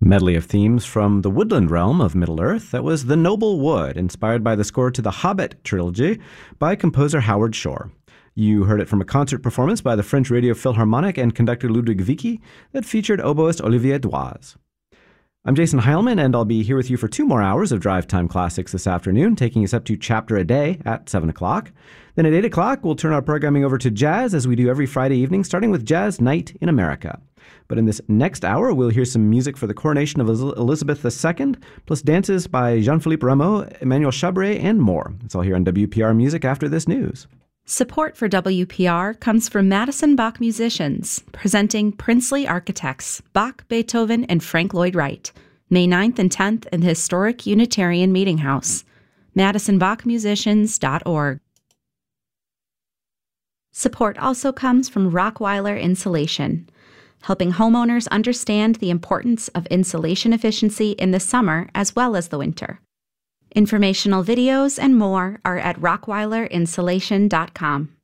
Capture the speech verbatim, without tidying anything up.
medley of themes from the woodland realm of Middle-earth. That was The Noble Wood, inspired by the score to the Hobbit trilogy by composer Howard Shore. You heard it from a concert performance by the French Radio Philharmonic and conductor Ludwig Vicky that featured oboist Olivier Doise. I'm Jason Heilman, and I'll be here with you for two more hours of Drive Time Classics this afternoon, taking us up to Chapter a Day at seven o'clock. Then at eight o'clock, we'll turn our programming over to jazz, as we do every Friday evening, starting with Jazz Night in America. But in this next hour, we'll hear some music for the coronation of Elizabeth the Second, plus dances by Jean-Philippe Rameau, Emmanuel Chabret, and more. It's all here on W P R Music after this news. Support for W P R comes from Madison Bach Musicians, presenting Princely Architects, Bach, Beethoven, and Frank Lloyd Wright, May ninth and tenth in the historic Unitarian Meeting House, madison bach musicians dot org. Support also comes from Rockweiler Insulation, helping homeowners understand the importance of insulation efficiency in the summer as well as the winter. Informational videos and more are at rockweiler insulation dot com.